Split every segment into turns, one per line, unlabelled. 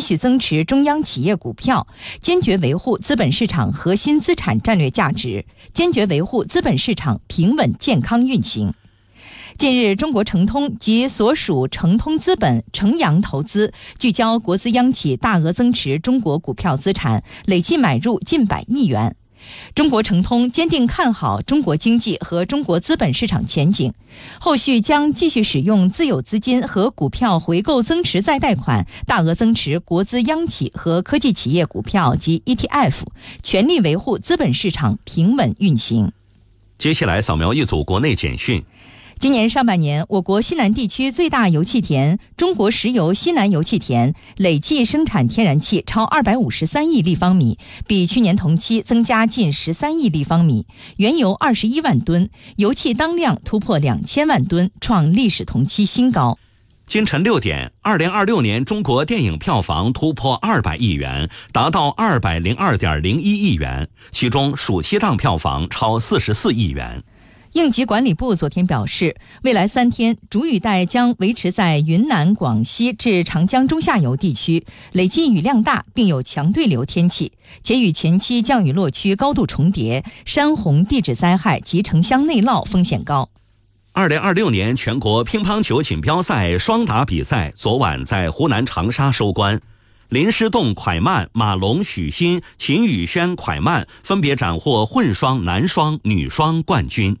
续增持中央企业股票，坚决维护资本市场核心资产战略价值，坚决维护资本市场平稳健康运行。近日，中国诚通及所属诚通资本、诚阳投资聚焦国资央企大额增持中国股票资产，累计买入近100亿元。中国诚通坚定看好中国经济和中国资本市场前景，后续将继续使用自有资金和股票回购增持再贷款，大额增持国资央企和科技企业股票及 ETF， 全力维护资本市场平稳运行。
接下来扫描一组国内简讯。
今年上半年，我国西南地区最大油气田中国石油西南油气田累计生产天然气超253亿立方米，比去年同期增加近13亿立方米，原油21万吨，油气当量突破2000万吨，创历史同期新高。
今晨6点，2026年中国电影票房突破200亿元，达到202.01亿元，其中暑期档票房超44亿元。
应急管理部昨天表示，未来3天主雨带将维持在云南、广西至长江中下游地区，累计雨量大，并有强对流天气，且与前期降雨落区高度重叠，山洪地质灾害及城乡内涝风险高。
2026年全国乒乓球锦标赛双打比赛昨晚在湖南长沙收官，林诗栋蒯曼、马龙、许昕、秦宇轩蒯曼分别斩获混双、男双、女双冠军。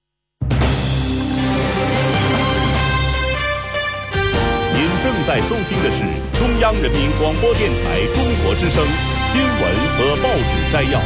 正在收听的是中央人民广播电台中国之声新闻和报纸摘要。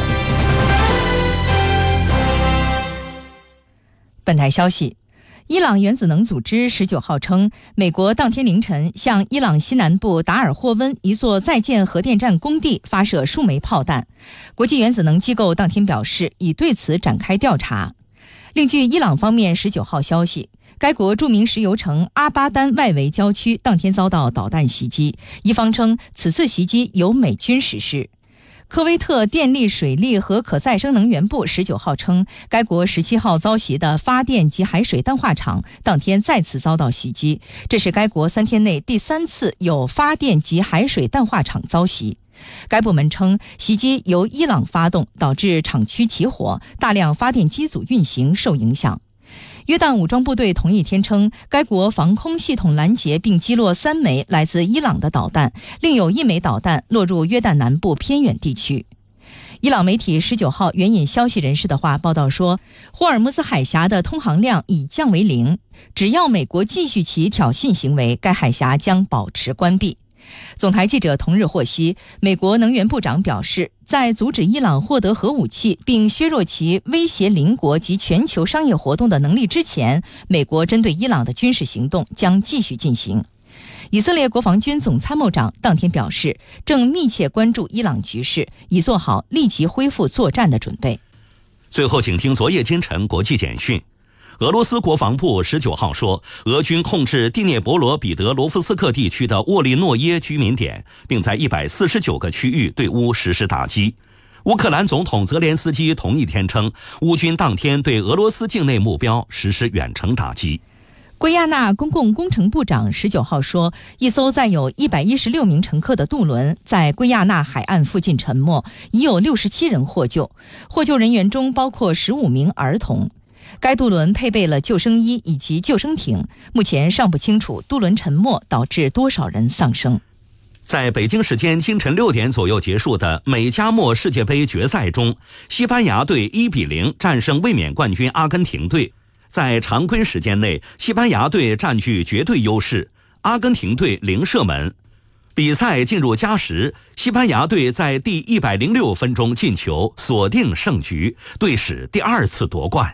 本台消息，伊朗原子能组织19号称，美国当天凌晨向伊朗西南部达尔霍温一座在建核电站工地发射数枚炮弹。国际原子能机构当天表示，已对此展开调查。另据伊朗方面19号消息，该国著名石油城阿巴丹外围郊区当天遭到导弹袭击，伊方称此次袭击由美军实施。科威特电力、水利和可再生能源部19号称，该国17号遭袭的发电及海水淡化厂当天再次遭到袭击，这是该国3天内第3次有发电及海水淡化厂遭袭。该部门称，袭击由伊朗发动，导致厂区起火，大量发电机组运行受影响。约旦武装部队同一天称，该国防空系统拦截并击落3枚来自伊朗的导弹，另有1枚导弹落入约旦南部偏远地区。伊朗媒体19号援引消息人士的话报道说，霍尔木兹海峡的通航量已降为0，只要美国继续其挑衅行为，该海峡将保持关闭。总台记者同日获悉，美国能源部长表示，在阻止伊朗获得核武器并削弱其威胁邻国及全球商业活动的能力之前，美国针对伊朗的军事行动将继续进行。以色列国防军总参谋长当天表示，正密切关注伊朗局势，以做好立即恢复作战的准备。
最后请听昨夜今晨国际简讯。俄罗斯国防部19号说，俄军控制第聂伯罗彼得罗夫斯克地区的沃利诺耶居民点，并在149个区域对乌实施打击。乌克兰总统泽连斯基同一天称，乌军当天对俄罗斯境内目标实施远程打击。
圭亚那公共工程部长19号说，一艘载有116名乘客的渡轮在圭亚那海岸附近沉没，已有67人获救，获救人员中包括15名儿童。该渡轮配备了救生衣以及救生艇，目前尚不清楚渡轮沉没导致多少人丧生。
在北京时间清晨6点左右结束的美加墨世界杯决赛中，西班牙队1-0战胜卫冕冠军阿根廷队。在常规时间内，西班牙队占据绝对优势，阿根廷队0射门。比赛进入加时，西班牙队在第106分钟进球，锁定胜局，队史第2次夺冠。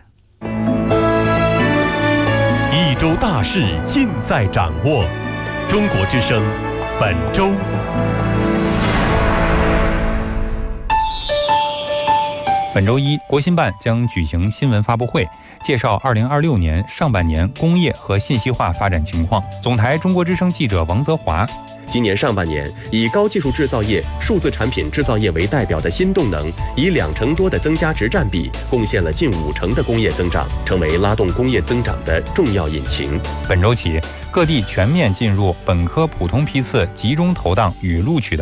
一周大事尽在掌握，中国之声本周。
本周一，国新办将举行新闻发布会，介绍2026年上半年工业和信息化发展情况。总台中国之声记者王泽华。
今年上半年，以高技术制造业、数字产品制造业为代表的新动能，以20%多的增加值占比，贡献了近50%的工业增长，成为拉动工业增长的重要引擎。
本周起，各地全面进入本科普通批次集中投档与录取的